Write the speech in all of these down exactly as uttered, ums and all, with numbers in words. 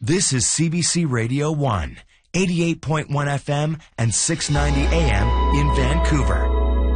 This is C B C Radio one, eighty-eight point one F M and six ninety A M in Vancouver.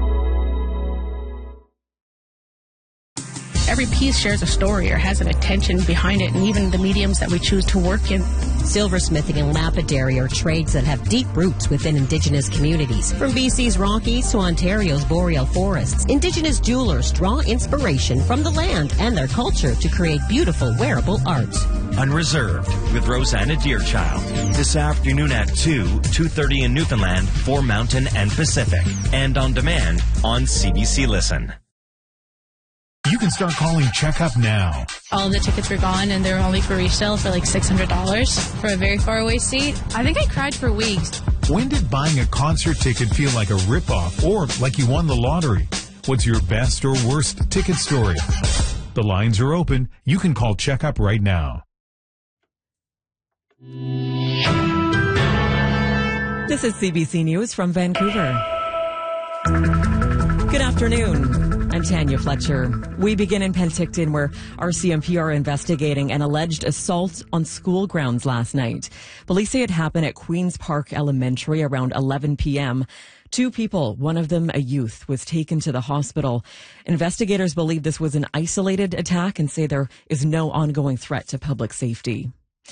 Every piece shares a story or has an intention behind it, and even the mediums that we choose to work in. Silversmithing and lapidary are trades that have deep roots within Indigenous communities. From B C's Rockies to Ontario's boreal forests, Indigenous jewelers draw inspiration from the land and their culture to create beautiful wearable art. Unreserved with Rosanna Deerchild. This afternoon at two, two thirty in Newfoundland for Mountain and Pacific. And on demand on C B C Listen. You can start calling Checkup now. All the tickets were gone, and they were only for resale for like six hundred dollars for a very far away seat. I think I cried for weeks. When did buying a concert ticket feel like a ripoff or like you won the lottery? What's your best or worst ticket story? The lines are open. You can call Checkup right now. This is C B C News from Vancouver. Good afternoon. I'm Tanya Fletcher. We begin in Penticton, where R C M P are investigating an alleged assault on school grounds last night. Police say it happened at Queen's Park Elementary around eleven p.m. Two people, one of them a youth, was taken to the hospital. Investigators believe this was an isolated attack and say there is no ongoing threat to public safety.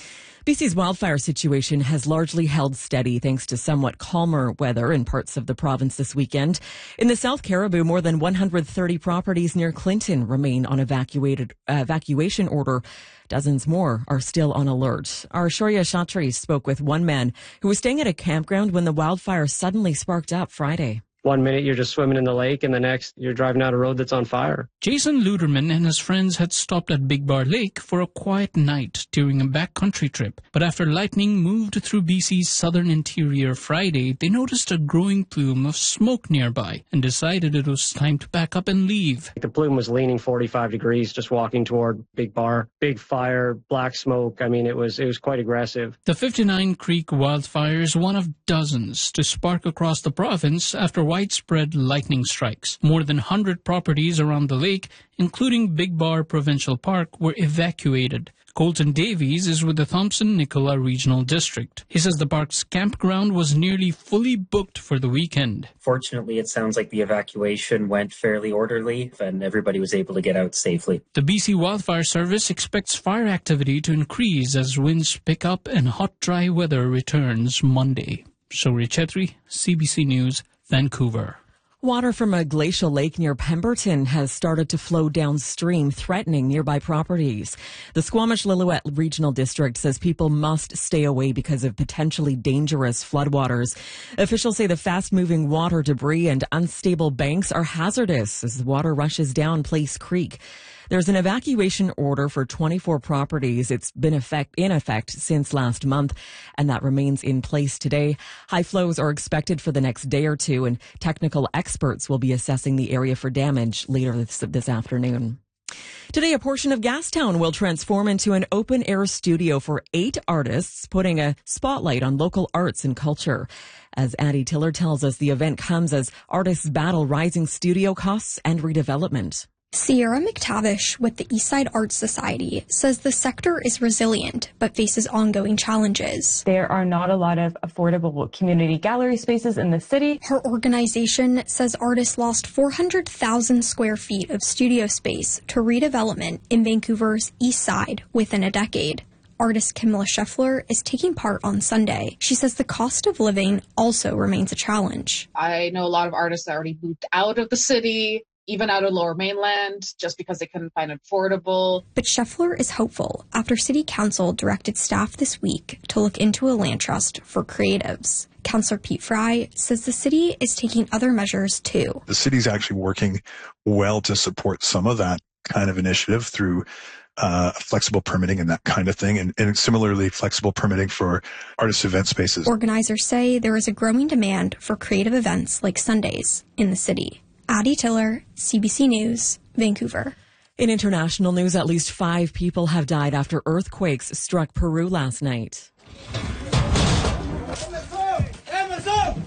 B C's wildfire situation has largely held steady thanks to somewhat calmer weather in parts of the province this weekend. In the South Cariboo, more than one hundred thirty properties near Clinton remain on evacuated uh, evacuation order. Dozens more are still on alert. Our Shoria Chatri spoke with one man who was staying at a campground when the wildfire suddenly sparked up Friday. One minute you're just swimming in the lake, and the next you're driving down a road that's on fire. Jason Luderman and his friends had stopped at Big Bar Lake for a quiet night during a backcountry trip. But after lightning moved through B C's southern interior Friday, they noticed a growing plume of smoke nearby and decided it was time to pack up and leave. The plume was leaning forty-five degrees just walking toward Big Bar. Big fire, black smoke. I mean, it was it was quite aggressive. The fifty-nine Creek wildfire is one of dozens to spark across the province after widespread lightning strikes. More than one hundred properties around the lake, including Big Bar Provincial Park, were evacuated. Colton Davies is with the Thompson-Nicola Regional District. He says the park's campground was nearly fully booked for the weekend. Fortunately, it sounds like the evacuation went fairly orderly and everybody was able to get out safely. The B C Wildfire Service expects fire activity to increase as winds pick up and hot, dry weather returns Monday. Shoria Chatri, C B C News, Vancouver. Water from a glacial lake near Pemberton has started to flow downstream, threatening nearby properties. The Squamish-Lillooet Regional District says people must stay away because of potentially dangerous floodwaters. Officials say the fast-moving water debris and unstable banks are hazardous as the water rushes down Place Creek. There's an evacuation order for twenty-four properties. It's been effect, in effect since last month, and that remains in place today. High flows are expected for the next day or two, and technical experts will be assessing the area for damage later this, this afternoon. Today, a portion of Gastown will transform into an open-air studio for eight artists, putting a spotlight on local arts and culture. As Addie Tiller tells us, the event comes as artists battle rising studio costs and redevelopment. Sierra McTavish with the Eastside Arts Society says the sector is resilient but faces ongoing challenges. There are not a lot of affordable community gallery spaces in the city. Her organization says artists lost four hundred thousand square feet of studio space to redevelopment in Vancouver's East Side within a decade. Artist Camilla Scheffler is taking part on Sunday. She says the cost of living also remains a challenge. I know a lot of artists that already moved out of the city, even out of Lower Mainland, just because they couldn't find it affordable. But Scheffler is hopeful after City Council directed staff this week to look into a land trust for creatives. Councillor Pete Fry says the city is taking other measures too. The city's actually working well to support some of that kind of initiative through uh, flexible permitting and that kind of thing, and, and similarly flexible permitting for artist event spaces. Organizers say there is a growing demand for creative events like Sundays in the city. Addie Tiller, C B C News, Vancouver. In international news, at least five people have died after earthquakes struck Peru last night.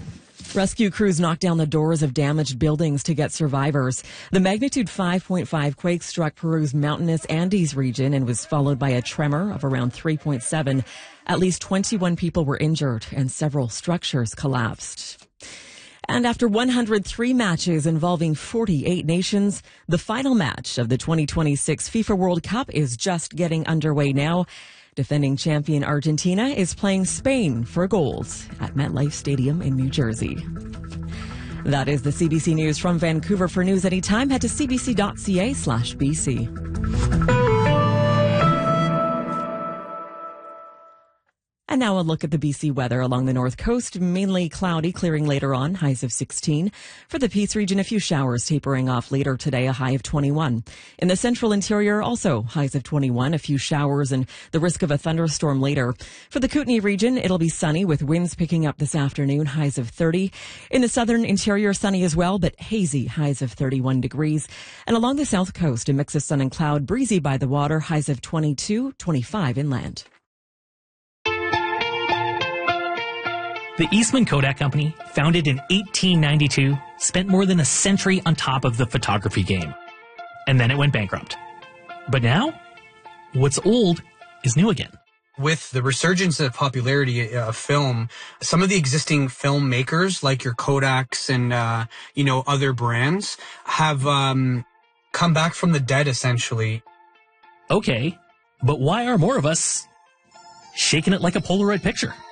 Rescue crews knocked down the doors of damaged buildings to get survivors. The magnitude five point five quake struck Peru's mountainous Andes region and was followed by a tremor of around three point seven. At least twenty-one people were injured and several structures collapsed. And after one hundred three matches involving forty-eight nations, the final match of the twenty twenty-six FIFA World Cup is just getting underway now. Defending champion Argentina is playing Spain for gold at MetLife Stadium in New Jersey. That is the C B C News from Vancouver. For news anytime, head to cbc.ca slash BC. And now a look at the B C weather along the north coast. Mainly cloudy, clearing later on, highs of sixteen. For the Peace region, a few showers tapering off later today, a high of twenty-one. In the central interior, also highs of twenty-one, a few showers and the risk of a thunderstorm later. For the Kootenay region, it'll be sunny with winds picking up this afternoon, highs of thirty. In the southern interior, sunny as well, but hazy, highs of thirty-one degrees. And along the south coast, a mix of sun and cloud, breezy by the water, highs of twenty-two, twenty-five inland. The Eastman Kodak Company, founded in eighteen ninety-two, spent more than a century on top of the photography game. And then it went bankrupt. But now, what's old is new again. With the resurgence of popularity of film, some of the existing filmmakers, like your Kodaks and, uh, you know, other brands, have um, come back from the dead, essentially. Okay, but why are more of us shaking it like a Polaroid picture?